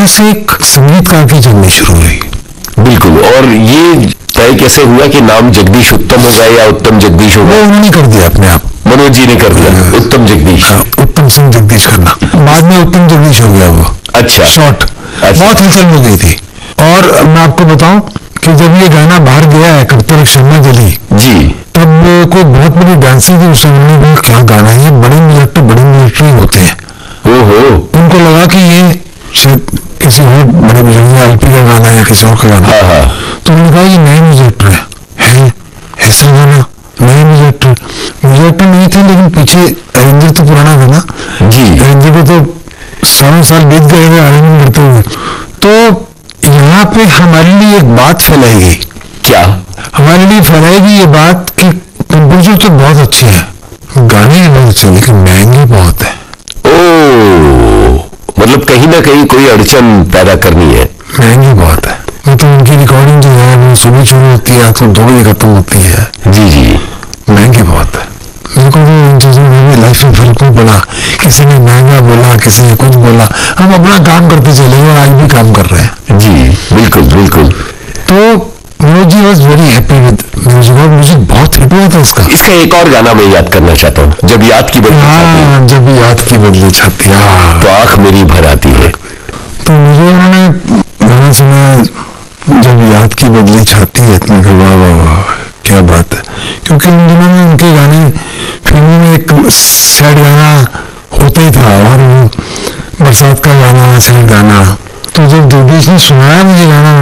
तरह से एक संगीतकार की जर्नी शुरू हुई। बिल्कुल। और ये तय कैसे हुआ कि नाम जगदीश उत्तम होगा या उत्तम जगदीश होगा? वो उन्होंने कर दिया अपने आप, मनोज जी ने कर दिया उत्तम जगदीश। उत्तम सिंह जगदीश करना, बाद में उत्तम जगदीश हो गया वो। अच्छा। शॉर्ट। बहुत हलचल हो गई थी। और मैं आपको बताऊं कि जब ये गाना बाहर गया है कर्पूर शर्मा जली जी, तब कोई बहुत बड़ी डांसी थी उस समय में, क्या गाना है ये, बड़े मिलिट्री होते हैं। ओहो। उनको लगा कि ये शायद किसी और बड़े बुजुर्ग एलपी का गाना है या किसी और का गाना। हाँ हाँ। तो उन्होंने कहा ये नए म्यूजिक है ऐसा गाना, नए म्यूजिक नहीं थे, लेकिन पीछे अरिंदर तो पुराना था ना जी। अरिंदर को तो सालों साल बीत गए थे आनंद करते हुए। तो यहाँ पे हमारे लिए एक बात फैलाएगी। क्या? हमारे लिए फैलाएगी ये बात कि कंपोजर तो बहुत अच्छे हैं, गाने भी बहुत अच्छे, लेकिन महंगे बहुत है। ओ, मतलब कहीं ना कहीं कोई अड़चन पैदा करनी है। महंगी बहुत है। मतलब उनकी रिकॉर्डिंग जो है वो सुबह शुरू होती है, आजकल 2 बजे खत्म होती है। जी जी। महंगी बहुत है। मेरे को तो इन चीजों में भी लाइफ में फर्क नहीं पड़ा, किसी ने महंगा बोला, किसी ने कुछ बोला, हम अपना काम करते चले गए, आज भी काम कर रहे हैं। जी बिल्कुल बिल्कुल। तो Manoj ji was very happy with music, और म्यूजिक बहुत हिट हुआ था उसका। इसका एक और गाना मैं याद करना चाहता हूँ, जब याद की बदली छाती। जब याद की बदली छाती, तो आंख मेरी भर आती है। तो मुझे उन्होंने गाना सुना जब याद की बदली छाती है, इतने वाह वाह वाह क्या बात है। क्योंकि उन दिनों में उनके गाने फिल्मों में एक सैड गाना होता ही था, और बरसात का गाना, सैड गाना। तो जब जगदीश ने सुनाया मुझे गाना,